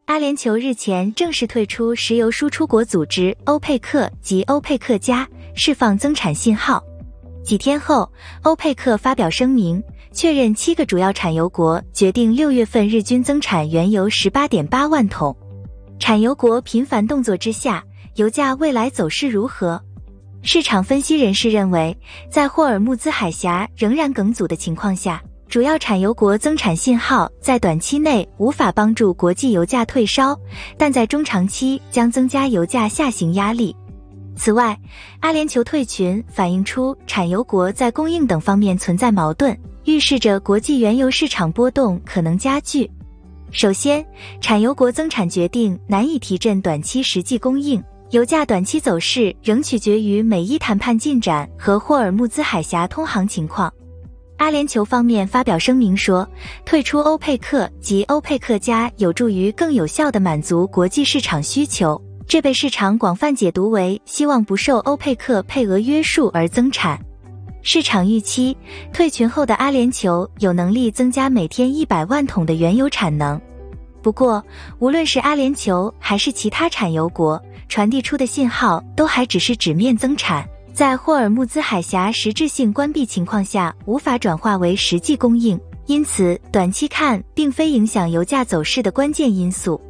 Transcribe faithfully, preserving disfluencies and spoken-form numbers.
阿联酋日前正式退出石油输出国组织欧佩克及欧佩克加，释放增产信号。几天后，欧佩克发表声明，确认七个主要产油国决定六月份日均增产原油 十八点八万桶。产油国频繁动作之下，油价未来走势如何？市场分析人士认为，在霍尔木兹海峡仍然梗阻的情况下，主要产油国增产信号在短期内无法帮助国际油价退烧，但在中长期将增加油价下行压力。此外，阿联酋退群反映出产油国在供应等方面存在矛盾，预示着国际原油市场波动可能加剧。首先，产油国增产决定难以提振短期实际供应，油价短期走势仍取决于美伊谈判进展和霍尔木兹海峡通航情况。阿联酋方面发表声明说，退出欧佩克及欧佩克加有助于更有效地满足国际市场需求，这被市场广泛解读为希望不受欧佩克配额约束而增产。市场预期，退群后的阿联酋有能力增加每天一百万桶的原油产能。不过，无论是阿联酋还是其他产油国，传递出的信号都还只是纸面增产，在霍尔木兹海峡实质性关闭情况下无法转化为实际供应，因此短期看并非影响油价走势的关键因素。